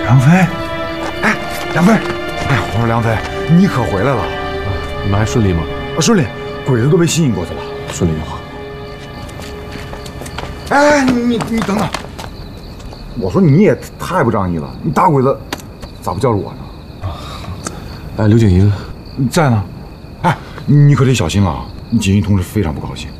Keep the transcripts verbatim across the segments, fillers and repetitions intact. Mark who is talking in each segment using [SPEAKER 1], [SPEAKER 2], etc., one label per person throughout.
[SPEAKER 1] 梁飞，哎，梁飞，哎，我说梁飞，你可回来了？
[SPEAKER 2] 啊，你们还顺利吗？
[SPEAKER 1] 啊，顺利，鬼子都被吸引过去了，
[SPEAKER 2] 顺利就好。
[SPEAKER 1] 哎，你你你等等，我说你也太不仗义了，你打鬼子咋不叫着我呢？
[SPEAKER 2] 啊，哎，刘景云
[SPEAKER 1] 在呢。哎，你可得小心了啊！锦衣同志非常不高兴。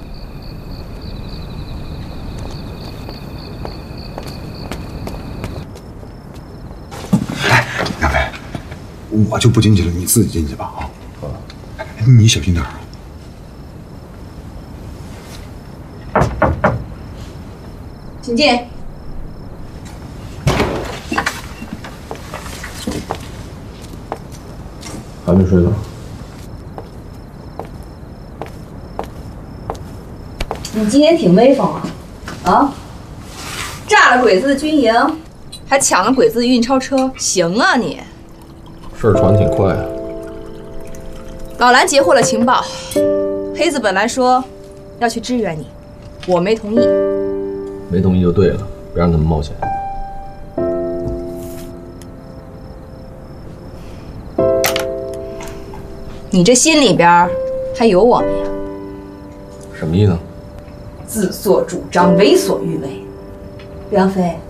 [SPEAKER 1] 哎，梁飞，我就不进去了，你自己进去吧啊！好，你小心点啊。
[SPEAKER 3] 请进。
[SPEAKER 2] 还没睡呢。
[SPEAKER 3] 你今天挺威风啊！啊，炸了鬼子的军营，还抢了鬼子的运钞车，行啊你！
[SPEAKER 2] 事儿传挺快啊。
[SPEAKER 3] 老蓝截获了情报，黑子本来说要去支援你，我没同意。
[SPEAKER 2] 没同意就对了，别让他们冒险。
[SPEAKER 3] 你这心里边还有我们呀？
[SPEAKER 2] 什么意思？
[SPEAKER 3] 自作主张，为所欲为。梁飞，